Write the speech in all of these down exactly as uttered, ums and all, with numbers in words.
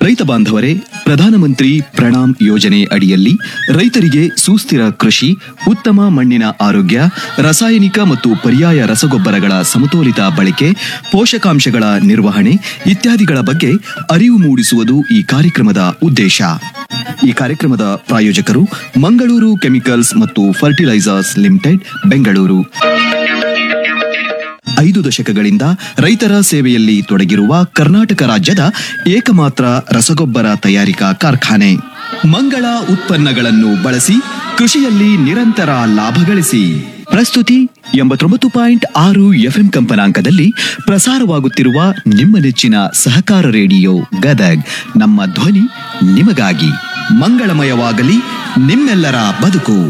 ರೈತ ಬಾಂಧವರೇ, ಪ್ರಧಾನಮಂತ್ರಿ ಪ್ರಣಾಮ್ ಯೋಜನೆ ಅಡಿಯಲ್ಲಿ ರೈತರಿಗೆ ಸುಸ್ಥಿರ ಕೃಷಿ, ಉತ್ತಮ ಮಣ್ಣಿನ ಆರೋಗ್ಯ, ರಾಸಾಯನಿಕ ಮತ್ತು ಪರ್ಯಾಯ ರಸಗೊಬ್ಬರಗಳ ಸಮತೋಲಿತ ಬಳಕೆ, ಪೋಷಕಾಂಶಗಳ ನಿರ್ವಹಣೆ ಇತ್ಯಾದಿಗಳ ಬಗ್ಗೆ ಅರಿವು ಮೂಡಿಸುವುದು ಈ ಕಾರ್ಯಕ್ರಮದ ಉದ್ದೇಶ. ಈ ಕಾರ್ಯಕ್ರಮದ ಪ್ರಾಯೋಜಕರು ಮಂಗಳೂರು ಕೆಮಿಕಲ್ಸ್ ಮತ್ತು ಫರ್ಟಿಲೈಸರ್ಸ್ ಲಿಮಿಟೆಡ್, ಬೆಂಗಳೂರು. ಐದು ದಶಕಗಳಿಂದ ರೈತರ ಸೇವೆಯಲ್ಲಿ ತೊಡಗಿರುವ ಕರ್ನಾಟಕ ರಾಜ್ಯದ ಏಕಮಾತ್ರ ರಸಗೊಬ್ಬರ ತಯಾರಿಕಾ ಕಾರ್ಖಾನೆ. ಮಂಗಳ ಉತ್ಪನ್ನಗಳನ್ನು ಬಳಸಿ ಕೃಷಿಯಲ್ಲಿ ನಿರಂತರ ಲಾಭ ಗಳಿಸಿ. ಪ್ರಸ್ತುತಿ ಎಂಬತ್ತೊಂಬತ್ತು ಪಾಯಿಂಟ್ ಆರು ಎಫ್ಎಂ ಕಂಪನಾಂಕದಲ್ಲಿ ಪ್ರಸಾರವಾಗುತ್ತಿರುವ ನಿಮ್ಮ ನೆಚ್ಚಿನ ಸಹಕಾರ ರೇಡಿಯೋ ಗದಗ್. ನಮ್ಮ ಧ್ವನಿ ನಿಮಗಾಗಿ. ಮಂಗಳಮಯವಾಗಲಿ ನಿಮ್ಮೆಲ್ಲರ ಬದುಕು.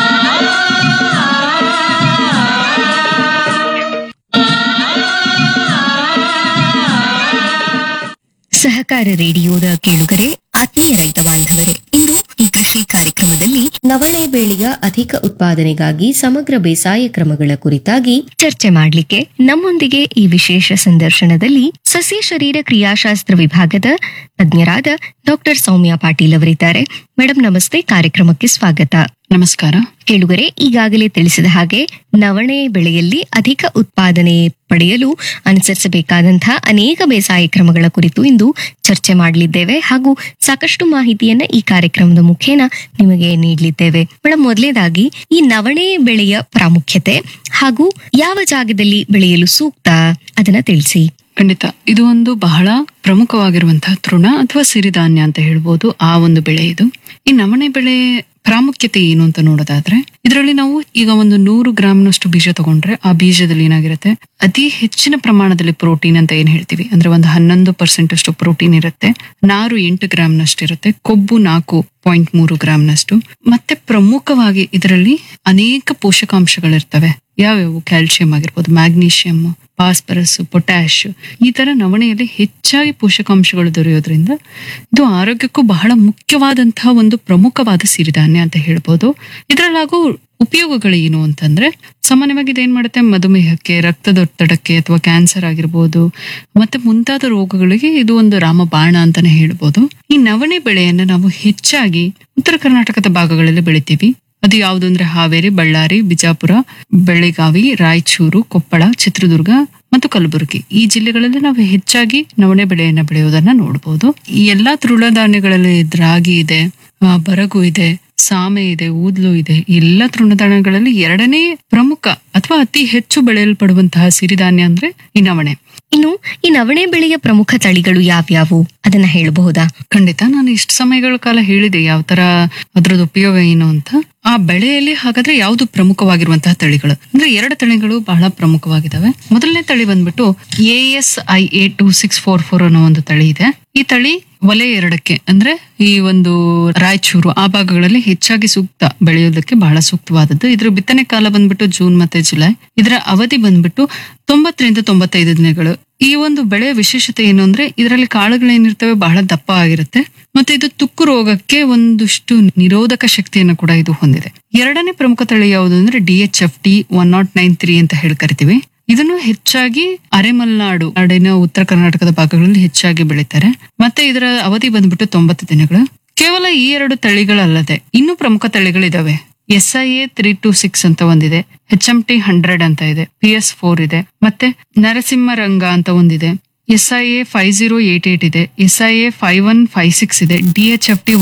ಸಹಕಾರ ರೇಡಿಯೋದ ಕೇಳುಗರೆ, ಆತ್ಮೀಯ ರೈತ ಬಾಂಧವರೇ, ಇಂದು ಈ ಕೃಷಿ ಕಾರ್ಯಕ್ರಮದಲ್ಲಿ ನವಣೆ ಬೆಳೆಯ ಅಧಿಕ ಉತ್ಪಾದನೆಗಾಗಿ ಸಮಗ್ರ ಬೇಸಾಯ ಕ್ರಮಗಳ ಕುರಿತಾಗಿ ಚರ್ಚೆ ಮಾಡಲಿಕ್ಕೆ ನಮ್ಮೊಂದಿಗೆ ಈ ವಿಶೇಷ ಸಂದರ್ಶನದಲ್ಲಿ ಸಸ್ಯ ಶರೀರ ಕ್ರಿಯಾಶಾಸ್ತ್ರ ವಿಭಾಗದ ತಜ್ಞರಾದ ಡಾಕ್ಟರ್ ಸೌಮ್ಯ ಪಾಟೀಲ್ ಅವರಿದ್ದಾರೆ. ಮೇಡಮ್ ನಮಸ್ತೆ, ಕಾರ್ಯಕ್ರಮಕ್ಕೆ ಸ್ವಾಗತ. ನಮಸ್ಕಾರ. ಕೇಳುಗರೆ, ಈಗಾಗಲೇ ತಿಳಿಸಿದ ಹಾಗೆ ನವಣೆ ಬೆಳೆಯಲ್ಲಿ ಅಧಿಕ ಉತ್ಪಾದನೆ ಪಡೆಯಲು ಅನುಸರಿಸಬೇಕಾದಂತಹ ಅನೇಕ ಬೇಸಾಯ ಕ್ರಮಗಳ ಕುರಿತು ಇಂದು ಚರ್ಚೆ ಮಾಡಲಿದ್ದೇವೆ ಹಾಗೂ ಸಾಕಷ್ಟು ಮಾಹಿತಿಯನ್ನ ಈ ಕಾರ್ಯಕ್ರಮದ ಮುಖೇನ ನಿಮಗೆ ನೀಡಲಿದ್ದೇವೆ. ಮೇಡಮ್, ಮೊದಲನೇದಾಗಿ ಈ ನವಣೆ ಬೆಳೆಯ ಪ್ರಾಮುಖ್ಯತೆ ಹಾಗೂ ಯಾವ ಜಾಗದಲ್ಲಿ ಬೆಳೆಯಲು ಸೂಕ್ತ ಅದನ್ನ ತಿಳಿಸಿ. ಖಂಡಿತ, ಇದು ಒಂದು ಬಹಳ ಪ್ರಮುಖವಾಗಿರುವಂತಹ ತೃಣ ಅಥವಾ ಸಿರಿಧಾನ್ಯ ಅಂತ ಹೇಳ್ಬೋದು. ಆ ಒಂದು ಬೆಳೆ ಇದು. ಈ ನವಣೆ ಬೆಳೆ ಪ್ರಾಮುಖ್ಯತೆ ಏನು ಅಂತ ನೋಡೋದಾದ್ರೆ, ಇದರಲ್ಲಿ ನಾವು ಈಗ ಒಂದು ನೂರು ಗ್ರಾಮ್ನಷ್ಟು ಬೀಜ ತಗೊಂಡ್ರೆ ಆ ಬೀಜದಲ್ಲಿ ಏನಾಗಿರುತ್ತೆ, ಅತಿ ಹೆಚ್ಚಿನ ಪ್ರಮಾಣದಲ್ಲಿ ಪ್ರೋಟೀನ್ ಅಂತ ಏನ್ ಹೇಳ್ತೀವಿ, ಅಂದ್ರೆ ಒಂದು ಹನ್ನೊಂದು ಪರ್ಸೆಂಟ್ ಅಷ್ಟು ಪ್ರೋಟೀನ್ ಇರುತ್ತೆ. ನಾರು ಎಂಟು ಗ್ರಾಮ್ನಷ್ಟು ಇರುತ್ತೆ. ಕೊಬ್ಬು ನಾಲ್ಕು ಪಾಯಿಂಟ್ ಮೂರು ಗ್ರಾಮ್ನಷ್ಟು. ಮತ್ತೆ ಪ್ರಮುಖವಾಗಿ ಇದರಲ್ಲಿ ಅನೇಕ ಪೋಷಕಾಂಶಗಳಿರ್ತವೆ. ಯಾವ್ಯಾವು? ಕ್ಯಾಲ್ಸಿಯಂ ಆಗಿರ್ಬೋದು, ಮ್ಯಾಗ್ನೀಷಿಯಂ, ಫಾಸ್ಫರಸ್, ಪೊಟ್ಯಾಶ್, ಈ ತರ ನವಣೆಯಲ್ಲಿ ಹೆಚ್ಚಾಗಿ ಪೋಷಕಾಂಶಗಳು ದೊರೆಯೋದ್ರಿಂದ ಇದು ಆರೋಗ್ಯಕ್ಕೂ ಬಹಳ ಮುಖ್ಯವಾದಂತಹ ಒಂದು ಪ್ರಮುಖವಾದ ಸಿರಿಧಾನ್ಯ ಅಂತ ಹೇಳ್ಬೋದು. ಇದರಲ್ಲಾಗೋ ಉಪಯೋಗಗಳು ಏನು ಅಂತಂದ್ರೆ, ಸಾಮಾನ್ಯವಾಗಿ ಇದೇನ್ ಮಾಡುತ್ತೆ, ಮಧುಮೇಹಕ್ಕೆ, ರಕ್ತದೊತ್ತಡಕ್ಕೆ ಅಥವಾ ಕ್ಯಾನ್ಸರ್ ಆಗಿರ್ಬೋದು ಮತ್ತೆ ಮುಂತಾದ ರೋಗಗಳಿಗೆ ಇದು ಒಂದು ರಾಮಬಾಣ ಅಂತಾನೆ ಹೇಳ್ಬೋದು. ಈ ನವಣೆ ಬೆಳೆಯನ್ನ ನಾವು ಹೆಚ್ಚಾಗಿ ಉತ್ತರ ಕರ್ನಾಟಕದ ಭಾಗಗಳಲ್ಲಿ ಬೆಳಿತೀವಿ. ಅದು ಯಾವುದು ಅಂದ್ರೆ ಹಾವೇರಿ, ಬಳ್ಳಾರಿ, ಬಿಜಾಪುರ, ಬೆಳಗಾವಿ, ರಾಯಚೂರು, ಕೊಪ್ಪಳ, ಚಿತ್ರದುರ್ಗ ಮತ್ತು ಕಲಬುರಗಿ ಈ ಜಿಲ್ಲೆಗಳಲ್ಲಿ ನಾವು ಹೆಚ್ಚಾಗಿ ನವಣೆ ಬೆಳೆಯನ್ನ ಬೆಳೆಯೋದನ್ನ ನೋಡಬಹುದು. ಈ ಎಲ್ಲಾ ತೃಣಧಾನ್ಯಗಳಲ್ಲಿ ರಾಗಿ ಇದೆ, ಬರಗು ಇದೆ, ಸಾಮೆ ಇದೆ, ಊದ್ಲು ಇದೆ. ಎಲ್ಲ ತೃಣಧಾನ್ಯಗಳಲ್ಲಿ ಎರಡನೇ ಪ್ರಮುಖ ಅಥವಾ ಅತಿ ಹೆಚ್ಚು ಬೆಳೆಯಲ್ಪಡುವಂತಹ ಸಿರಿಧಾನ್ಯ ಅಂದ್ರೆ ಈ ನವಣೆ. ಇನ್ನು ಈ ನವಣೆ ಬೆಳೆಯ ಪ್ರಮುಖ ತಳಿಗಳು ಯಾವ್ಯಾವು ಅದನ್ನ ಹೇಳಬಹುದಾ? ಖಂಡಿತ, ನಾನು ಇಷ್ಟು ಸಮಯಗಳ ಕಾಲ ಹೇಳಿದೆ ಯಾವ ತರ ಅದ್ರದ್ದು ಉಪಯೋಗ ಏನು ಅಂತ. ಆ ಬೆಳೆಯಲ್ಲಿ ಹಾಗಾದ್ರೆ ಯಾವ್ದು ಪ್ರಮುಖವಾಗಿರುವಂತಹ ತಳಿಗಳು ಅಂದ್ರೆ ಎರಡು ತಳಿಗಳು ಬಹಳ ಪ್ರಮುಖವಾಗಿದ್ದಾವೆ. ಮೊದಲನೇ ತಳಿ ಬಂದ್ಬಿಟ್ಟು A S I A two six four four ಅನ್ನೋ ಒಂದು ತಳಿ ಇದೆ. ಈ ತಳಿ ವಲಯ ಎರಡಕ್ಕೆ ಅಂದ್ರೆ ಈ ಒಂದು ರಾಯಚೂರು ಆ ಭಾಗಗಳಲ್ಲಿ ಹೆಚ್ಚಾಗಿ ಸೂಕ್ತ, ಬೆಳೆಯೋದಕ್ಕೆ ಬಹಳ ಸೂಕ್ತವಾದದ್ದು. ಇದ್ರ ಬಿತ್ತನೆ ಕಾಲ ಬಂದ್ಬಿಟ್ಟು ಜೂನ್ ಮತ್ತೆ ಜುಲೈ. ಇದರ ಅವಧಿ ಬಂದ್ಬಿಟ್ಟು ತೊಂಬತ್ತರಿಂದ ತೊಂಬತ್ತೈದು ದಿನಗಳು. ಈ ಒಂದು ಬೆಳೆಯ ವಿಶೇಷತೆ ಏನು ಅಂದ್ರೆ, ಇದರಲ್ಲಿ ಕಾಳುಗಳೇನಿರ್ತವೆ ಬಹಳ ದಪ್ಪ ಆಗಿರುತ್ತೆ ಮತ್ತೆ ಇದು ತುಕ್ಕು ರೋಗಕ್ಕೆ ಒಂದಷ್ಟು ನಿರೋಧಕ ಶಕ್ತಿಯನ್ನು ಕೂಡ ಇದು ಹೊಂದಿದೆ. ಎರಡನೇ ಪ್ರಮುಖ ತಳಿ ಯಾವುದು ಅಂದ್ರೆ D H F T one not nine three ಅಂತ ಹೇಳಿ ಕರಿತೀವಿ. ಇದನ್ನು ಹೆಚ್ಚಾಗಿ ಅರೆಮಲ್ನಾಡು ನಾಡಿನ ಉತ್ತರ ಕರ್ನಾಟಕದ ಭಾಗಗಳಲ್ಲಿ ಹೆಚ್ಚಾಗಿ ಬೆಳೀತಾರೆ. ಮತ್ತೆ ಇದರ ಅವಧಿ ಬಂದ್ಬಿಟ್ಟು ತೊಂಬತ್ತು ದಿನಗಳು. ಕೇವಲ ಈ ಎರಡು ತಳಿಗಳಲ್ಲದೆ ಇನ್ನೂ ಪ್ರಮುಖ ತಳಿಗಳಿದಾವೆ. S I A three two six ಅಂತ ಒಂದಿದೆ, ಎಚ್ ಎಂ ಟಿ ಹಂಡ್ರೆಡ್ ಅಂತ ಇದೆ, ಪಿ ಎಸ್ ಫೋರ್ ಇದೆ, ಮತ್ತೆ ನರಸಿಂಹರಂಗ ಅಂತ ಒಂದಿದೆ, S I A five zero eight eight ಇದೆ, S I A five one five six ಇದೆ, ಡಿ ಎಚ್ ಎಫ್ ಟಿ